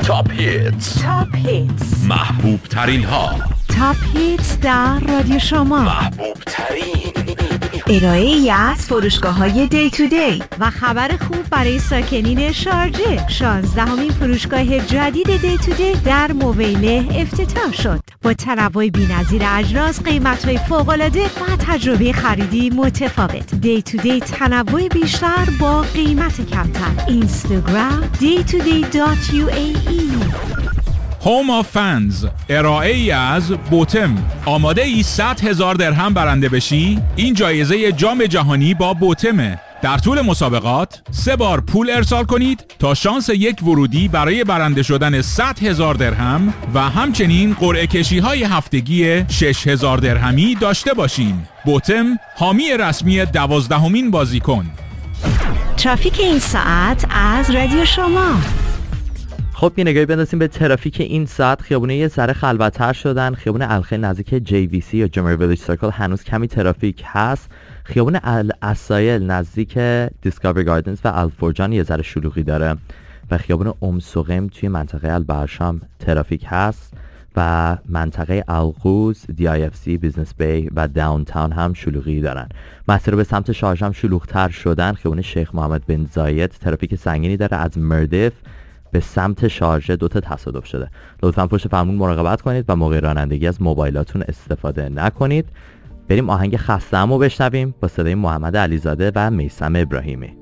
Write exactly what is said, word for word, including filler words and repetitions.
تاپ هیتس تاپ هیتس محبوب ترین ها. تاپ هیتس در رادیو شما. محبوب ترین ارائه ای از فروشگاه های دی تو دی و خبر خوب برای ساکنین شارجه. شانزدهمین فروشگاه جدید دی تو دی در مویله افتتاح شد با تنوع بی‌نظیر اجناس، قیمت‌های فوق‌العاده و تجربه خریدی متفاوت. دی تو دی تنوع بیشتر با قیمت کمتر. اینستاگرام دی تو دی دات یو ای ای. هوم آف فنز، ارائه ای از بوتم. آماده ای صد هزار درهم برنده بشی؟ این جایزه جام جهانی با بوتمه. در طول مسابقات سه بار پول ارسال کنید تا شانس یک ورودی برای برنده شدن صد هزار درهم و همچنین قرعه کشی های هفتگی شش هزار درهمی داشته باشین. بوتم، حامی رسمی دوازدهمین بازیکن. ترافیک این ساعت از رادیو شما. خب یه نگاهی بندازیم به ترافیک این ساعت. خیابونه یه ذره خلوت‌تر شدن. خیابون الخیر نزدیک جی وی سی یا جمهوری ویلیج سرکل هنوز کمی ترافیک هست. خیابون الاسایل نزدیک دیسکاوری گاردنز و الفرجان یه ذره شلوغی داره و خیابون ام سقیم توی منطقه البرشام ترافیک هست و منطقه القوز، دی آی اف سی، بیزنس بی و داون تاون هم شلوغی دارن. مسیر به سمت شارژ هم شلوغ‌تر شدن. خیابون شیخ محمد بن زاید ترافیک سنگینی داره. از مردف به سمت شارژه دوتا تصادف شده. لطفاً پشت فرمون مراقبت کنید و موقع رانندگی از موبایلاتون استفاده نکنید. بریم آهنگ خسته‌امو بشنویم با صدای محمد علیزاده و میثم ابراهیمی.